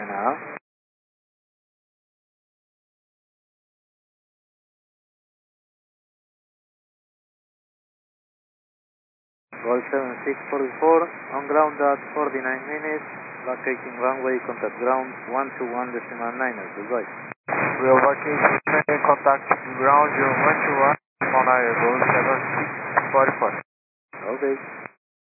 now. Gol 7644, on ground at 49 minutes, vacating runway, contact ground 121.9, goodbye. We are vacating, contact ground 121, on arrival 7644. Okay.